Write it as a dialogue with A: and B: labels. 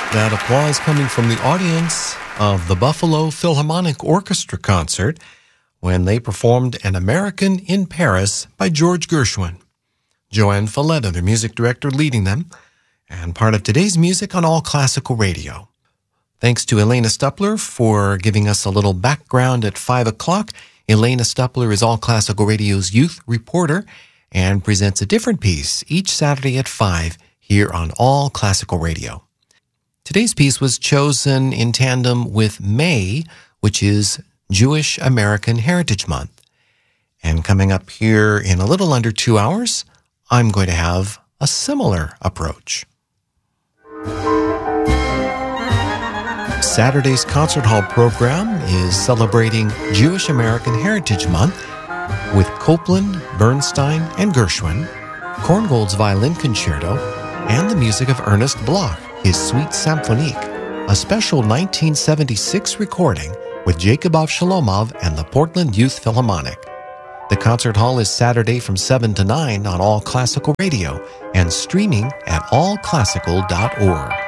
A: That applause coming from the audience of the Buffalo Philharmonic Orchestra concert when they performed An American in Paris by George Gershwin. Joanne Falletta, the music director, leading them, and part of today's music on All Classical Radio. Thanks to Elena Stupler for giving us a little background at 5 o'clock. Elena Stupler is All Classical Radio's youth reporter and presents a different piece each Saturday at 5 here on All Classical Radio. Today's piece was chosen in tandem with May, which is Jewish American Heritage Month. And coming up here in a little under 2 hours, I'm going to have a similar approach. Saturday's concert hall program is celebrating Jewish American Heritage Month with Copland, Bernstein, and Gershwin, Korngold's Violin Concerto, and the music of Ernest Bloch, his Suite Symphonique, a special 1976 recording with Jacob Avshalomov and the Portland Youth Philharmonic. The concert hall is Saturday from 7 to 9 on All Classical Radio and streaming at allclassical.org.